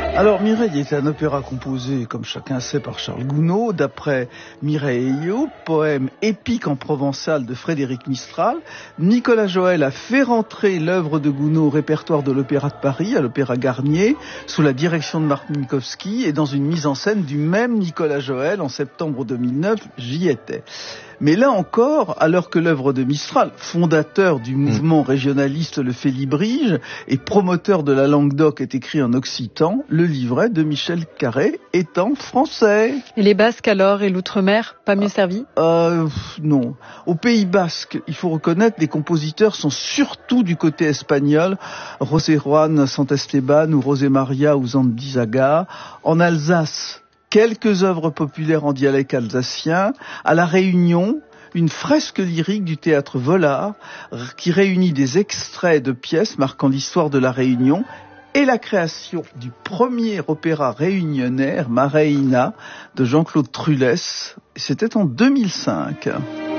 Alors Mireille est un opéra composé, comme chacun sait, par Charles Gounod, d'après Mireio, poème épique en provençal de Frédéric Mistral. Nicolas Joël a fait rentrer l'œuvre de Gounod au répertoire de l'Opéra de Paris, à l'Opéra Garnier, sous la direction de Marc Minkowski et dans une mise en scène du même Nicolas Joël en septembre 2009, j'y étais. Mais là encore, alors que l'œuvre de Mistral, fondateur du mouvement régionaliste Le Félibrige et promoteur de la langue d'oc, est écrit en occitan, le livret de Michel Carré est en français. Et les Basques alors, et l'Outre-mer, pas mieux servi ? Non. Au Pays Basque, il faut reconnaître, les compositeurs sont surtout du côté espagnol, José Juan Santesteban ou José Maria Uzandizaga. En Alsace, quelques œuvres populaires en dialecte alsacien. À La Réunion, une fresque lyrique du théâtre Vollard qui réunit des extraits de pièces marquant l'histoire de La Réunion et la création du premier opéra réunionnaire, Mareina, de Jean-Claude Trulès. C'était en 2005.